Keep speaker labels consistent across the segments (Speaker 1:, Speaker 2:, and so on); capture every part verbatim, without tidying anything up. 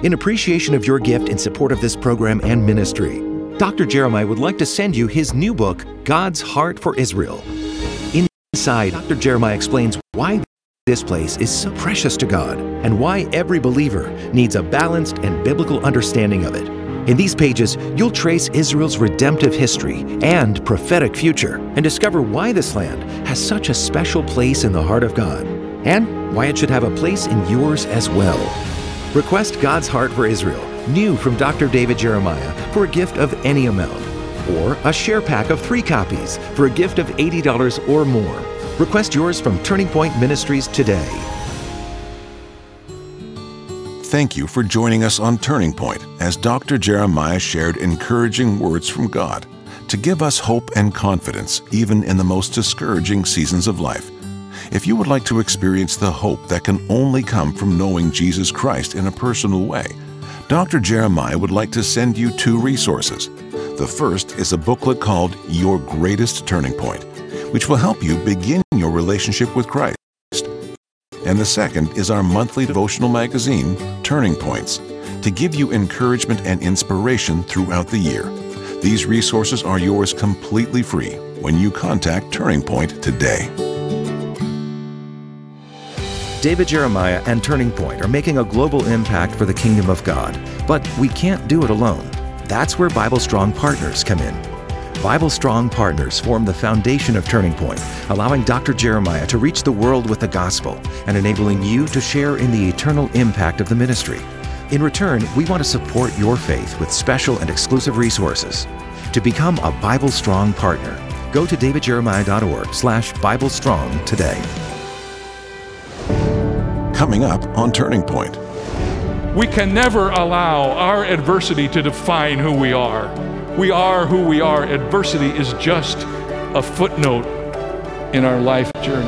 Speaker 1: In appreciation of your gift in support of this program and ministry, Doctor Jeremiah would like to send you his new book, God's Heart for Israel. Inside, Doctor Jeremiah explains why this place is so precious to God and why every believer needs a balanced and biblical understanding of it. In these pages, you'll trace Israel's redemptive history and prophetic future and discover why this land has such a special place in the heart of God and why it should have a place in yours as well. Request God's Heart for Israel, new from Doctor David Jeremiah, for a gift of any amount, or a share pack of three copies for a gift of eighty dollars or more. Request yours from Turning Point Ministries today.
Speaker 2: Thank you for joining us on Turning Point as Doctor Jeremiah shared encouraging words from God to give us hope and confidence even in the most discouraging seasons of life. If you would like to experience the hope that can only come from knowing Jesus Christ in a personal way, Doctor Jeremiah would like to send you two resources. The first is a booklet called Your Greatest Turning Point, which will help you begin your relationship with Christ. And the second is our monthly devotional magazine, Turning Points, to give you encouragement and inspiration throughout the year. These resources are yours completely free when you contact Turning Point today.
Speaker 1: David Jeremiah and Turning Point are making a global impact for the kingdom of God, but we can't do it alone. That's where Bible Strong Partners come in. Bible Strong Partners form the foundation of Turning Point, allowing Doctor Jeremiah to reach the world with the gospel and enabling you to share in the eternal impact of the ministry. In return, we want to support your faith with special and exclusive resources. To become a Bible Strong Partner, go to davidjeremiah.org slash Bible Strong today.
Speaker 2: Coming up on Turning Point.
Speaker 3: We can never allow our adversity to define who we are. We are who we are. Adversity is just a footnote in our life journey.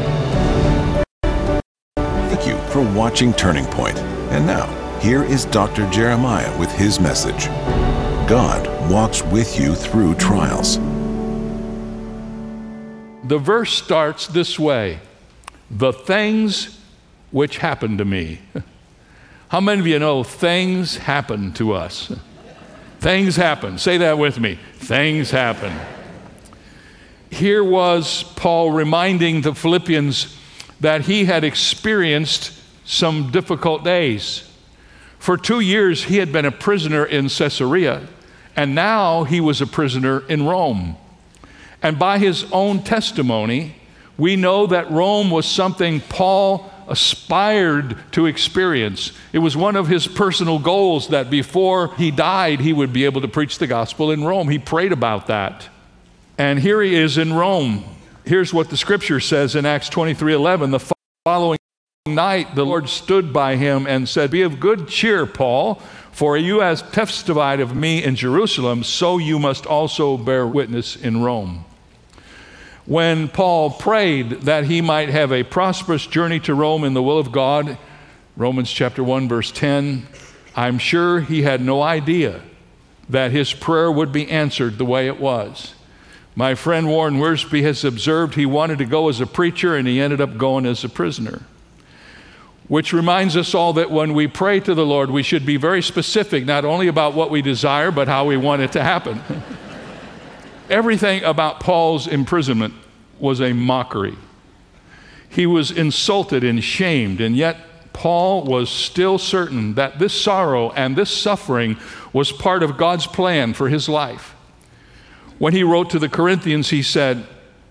Speaker 2: Thank you for watching Turning Point. And now, here is Doctor Jeremiah with his message. God walks with you through trials.
Speaker 3: The verse starts this way: the things which happened to me. How many of you know things happen to us? Things happen. Say that with me. Things happen. Here was Paul reminding the Philippians that he had experienced some difficult days. For two years, he had been a prisoner in Caesarea, and now he was a prisoner in Rome. And by his own testimony, we know that Rome was something Paul aspired to experience. It was one of his personal goals that before he died, he would be able to preach the gospel in Rome. He prayed about that. And here he is in Rome. Here's what the scripture says in Acts twenty-three eleven. The following night, the Lord stood by him and said, "Be of good cheer, Paul, for you have testified of me in Jerusalem, so you must also bear witness in Rome." When Paul prayed that he might have a prosperous journey to Rome in the will of God, Romans chapter one, verse ten, I'm sure he had no idea that his prayer would be answered the way it was. My friend Warren Wiersbe has observed he wanted to go as a preacher and he ended up going as a prisoner. Which reminds us all that when we pray to the Lord, we should be very specific, not only about what we desire, but how we want it to happen. Everything about Paul's imprisonment was a mockery. He was insulted and shamed, and yet Paul was still certain that this sorrow and this suffering was part of God's plan for his life. When he wrote to the Corinthians, he said,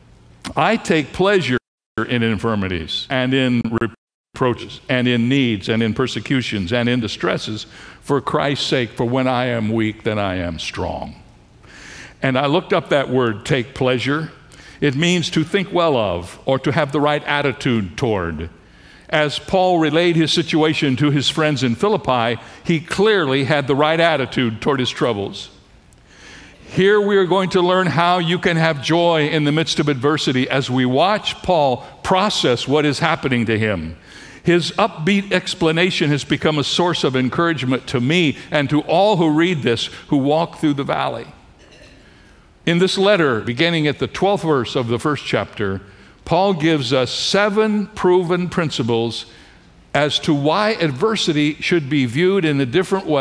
Speaker 3: "I take pleasure in infirmities and in reproaches and in needs and in persecutions and in distresses for Christ's sake, for when I am weak, then I am strong." And I looked up that word, take pleasure. It means to think well of or to have the right attitude toward. As Paul relayed his situation to his friends in Philippi, he clearly had the right attitude toward his troubles. Here we are going to learn how you can have joy in the midst of adversity as we watch Paul process what is happening to him. His upbeat explanation has become a source of encouragement to me and to all who read this, who walk through the valley. In this letter, beginning at the twelfth verse of the first chapter, Paul gives us seven proven principles as to why adversity should be viewed in a different way